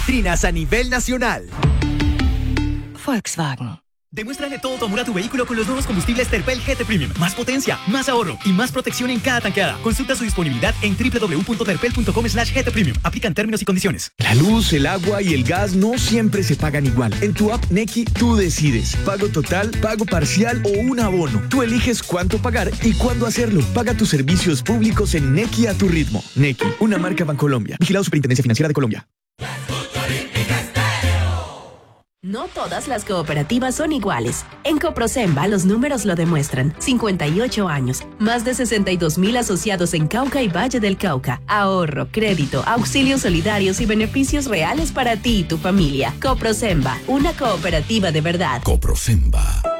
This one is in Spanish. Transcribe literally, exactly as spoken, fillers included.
Trinas a nivel nacional. Volkswagen. Demuéstrale todo tu amor a tu vehículo con los nuevos combustibles Terpel G T Premium. Más potencia, más ahorro y más protección en cada tanqueada. Consulta su disponibilidad en doble u doble u doble u punto terpel punto com slash G T Premium. Aplican términos y condiciones. La luz, el agua y el gas no siempre se pagan igual. En tu app Nequi tú decides. Pago total, pago parcial o un abono. Tú eliges cuánto pagar y cuándo hacerlo. Paga tus servicios públicos en Nequi a tu ritmo. Nequi, una marca Bancolombia. Vigilado Superintendencia Financiera de Colombia. No todas las cooperativas son iguales. En Coprosemba los números lo demuestran. cincuenta y ocho años, más de sesenta y dos mil asociados en Cauca y Valle del Cauca. Ahorro, crédito, auxilios solidarios y beneficios reales para ti y tu familia. Coprosemba, una cooperativa de verdad. Coprosemba.